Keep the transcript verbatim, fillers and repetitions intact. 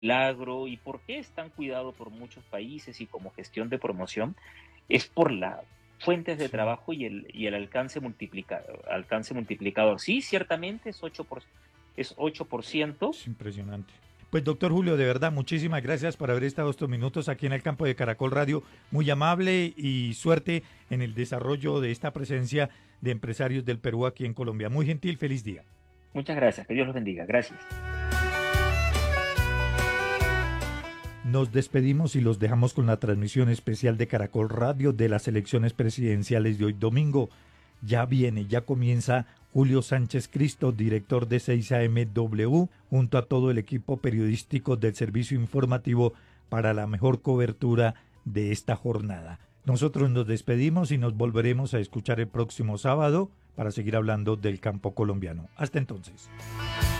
agro y por qué es tan cuidado por muchos países y como gestión de promoción, es por las fuentes de Sí, trabajo y el, y el alcance, multiplica, alcance multiplicador. Sí, ciertamente es ocho por, es ocho por ciento. es impresionante. Pues doctor Julio, de verdad, muchísimas gracias por haber estado estos minutos aquí en el campo de Caracol Radio. Muy amable y suerte en el desarrollo de esta presencia de empresarios del Perú aquí en Colombia. Muy gentil, feliz día. Muchas gracias, que Dios los bendiga. Gracias. Nos despedimos y los dejamos con la transmisión especial de Caracol Radio de las elecciones presidenciales de hoy domingo. Ya viene, ya comienza Julio Sánchez Cristo, director de seis A M W, junto a todo el equipo periodístico del servicio informativo para la mejor cobertura de esta jornada. Nosotros nos despedimos y nos volveremos a escuchar el próximo sábado para seguir hablando del campo colombiano. Hasta entonces.